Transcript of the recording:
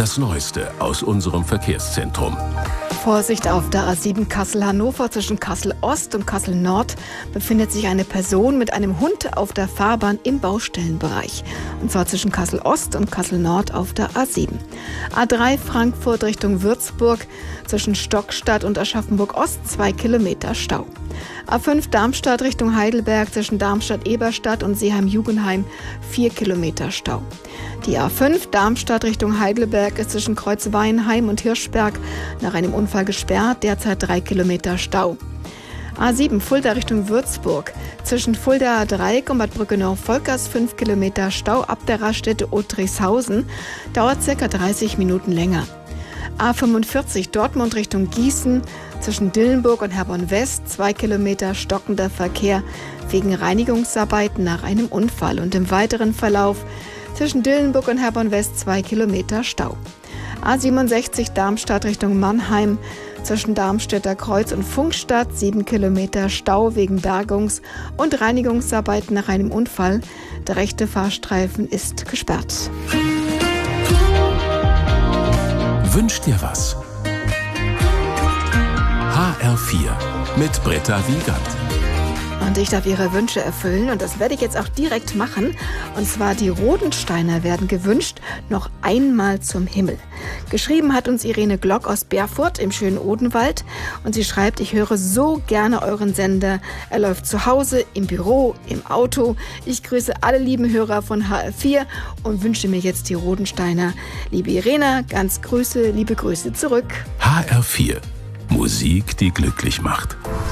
Das Neueste aus unserem Verkehrszentrum. Vorsicht auf der A7 Kassel-Hannover. Zwischen Kassel-Ost und Kassel-Nord befindet sich eine Person mit einem Hund auf der Fahrbahn im Baustellenbereich. Und zwar zwischen Kassel-Ost und Kassel-Nord auf der A7. A3 Frankfurt Richtung Würzburg. Zwischen Stockstadt und Aschaffenburg-Ost 2 Kilometer Stau. A5 Darmstadt Richtung Heidelberg. Zwischen Darmstadt-Eberstadt und Seeheim-Jugenheim 4 Kilometer Stau. Die A5 Darmstadt Richtung Heidelberg ist zwischen Kreuzweinheim und Hirschberg nach einem Unfall gesperrt, derzeit 3 Kilometer Stau. A7 Fulda Richtung Würzburg. Zwischen Fuldaer Dreieck und Bad Brückenau-Volkers 5 Kilometer Stau ab der Raststätte Otrichshausen, dauert ca. 30 Minuten länger. A45 Dortmund Richtung Gießen. Zwischen Dillenburg und Herborn-West 2 Kilometer stockender Verkehr wegen Reinigungsarbeiten nach einem Unfall. Und im weiteren Verlauf zwischen Dillenburg und Herborn-West 2 Kilometer Stau. A67 Darmstadt Richtung Mannheim. Zwischen Darmstädter Kreuz und Funkstadt 7 Kilometer Stau wegen Bergungs- und Reinigungsarbeiten nach einem Unfall. Der rechte Fahrstreifen ist gesperrt. Wünsch dir was? HR4 mit Britta Wiegand. Und ich darf Ihre Wünsche erfüllen und das werde ich jetzt auch direkt machen. Und zwar die Rodensteiner werden gewünscht, noch einmal zum Himmel. Geschrieben hat uns Irene Glock aus Berfurt im schönen Odenwald. Und sie schreibt, ich höre so gerne euren Sender. Er läuft zu Hause, im Büro, im Auto. Ich grüße alle lieben Hörer von HR4 und wünsche mir jetzt die Rodensteiner. Liebe Irene, ganz liebe Grüße zurück. HR4. Musik, die glücklich macht.